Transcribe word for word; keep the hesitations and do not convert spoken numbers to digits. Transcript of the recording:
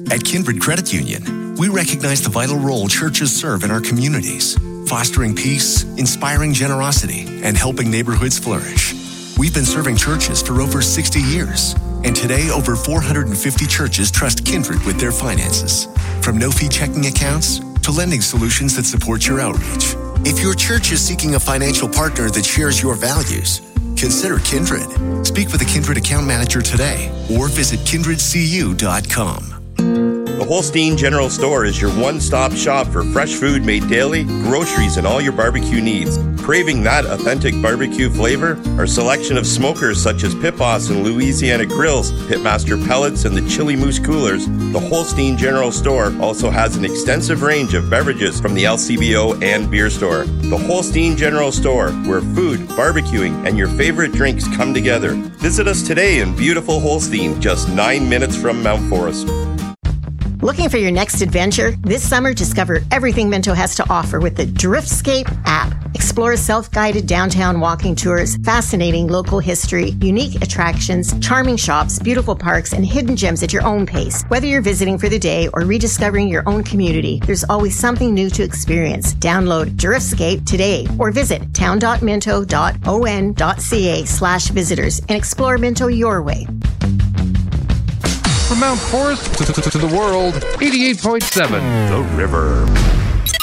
At Kindred Credit Union, we recognize the vital role churches serve in our communities, fostering peace, inspiring generosity, and helping neighborhoods flourish. We've been serving churches for over sixty years, and today over four hundred fifty churches trust Kindred with their finances. From no-fee checking accounts to lending solutions that support your outreach. If your church is seeking a financial partner that shares your values, consider Kindred. Speak with a Kindred account manager today or visit kindred c u dot com. The Holstein General Store is your one-stop shop for fresh food made daily, groceries, and all your barbecue needs. Craving that authentic barbecue flavor? Our selection of smokers such as Pit Boss and Louisiana Grills, Pitmaster Pellets, and the Chili Moose Coolers, the Holstein General Store also has an extensive range of beverages from the L C B O and beer store. The Holstein General Store, where food, barbecuing, and your favorite drinks come together. Visit us today in beautiful Holstein, just nine minutes from Mount Forest. Looking for your next adventure? This summer, discover everything Minto has to offer with the Driftscape app. Explore self-guided downtown walking tours, fascinating local history, unique attractions, charming shops, beautiful parks, and hidden gems at your own pace. Whether you're visiting for the day or rediscovering your own community, there's always something new to experience. Download Driftscape today or visit town dot minto dot o n dot c a slash visitors and explore Minto your way. From Mount Forest to, to, to the world, eighty-eight point seven, The River.